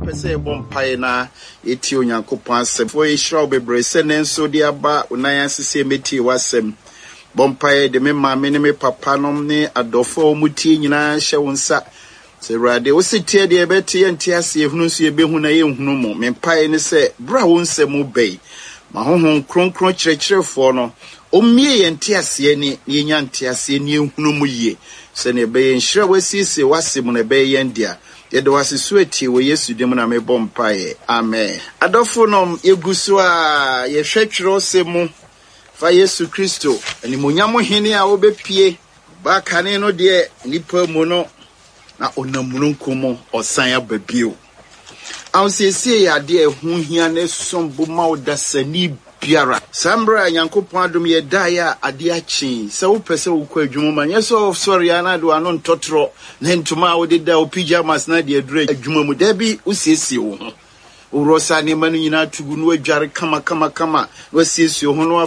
pese bompae na eti onyankopon asem fo yishra obebre se nenso de aba unan asese meti wasem bompae de me maame ne me papa nom ne adofo mutie nyina hye wonsa se rade wo sitie de ebeti enti ase ehunu so ebehu na ye hunu mo mempae ne se bra wonsem bei ma honhon kronkron kyerɛkyerɛfo no omie ye enti ase ni yenya enti ase ni ehunu mu ye se ne be nhira wasisi wasem ne be ye ndia yedo wasisueti wo Yesu dim na me bompae amen adofo nom yeguso a ye hwetwero se mu fa Yesu Kristo ani monyamo hene a obepie ba kane no de nipa mu no na onamununkumo osan ababio awsiesie ya de ehunhia ne sombo ma odasani biara sambra nyankopon adom ye daya ade achi se wo pese wo kwa adwuma ma nyeso sorry ana do ano ntotro na ntuma wo de da o pyjamas na de adura adwuma mu da bi usiesie wo ho urosa ne manu nyina tugu no adware kama wasiesie ho no